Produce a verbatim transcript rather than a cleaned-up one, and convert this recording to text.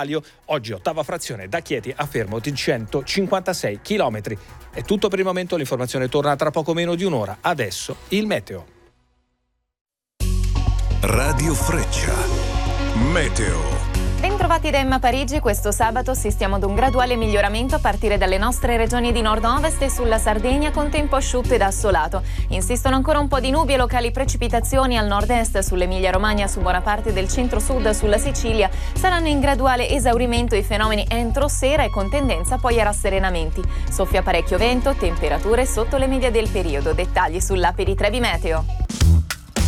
Valio, oggi ottava frazione da Chieti a Fermo di centocinquantasei chilometri. È tutto per il momento, l'informazione torna tra poco meno di un'ora. Adesso il meteo. Radio Freccia, meteo. Bentrovati da Emma Parigi. Questo sabato assistiamo ad un graduale miglioramento a partire dalle nostre regioni di nord-ovest e sulla Sardegna, con tempo asciutto ed assolato. Insistono ancora un po' di nubi e locali precipitazioni al nord-est, sull'Emilia-Romagna, su buona parte del centro-sud, sulla Sicilia. Saranno in graduale esaurimento i fenomeni entro sera e con tendenza poi a rasserenamenti. Soffia parecchio vento, temperature sotto le medie del periodo. Dettagli sull'app di Trevi Meteo.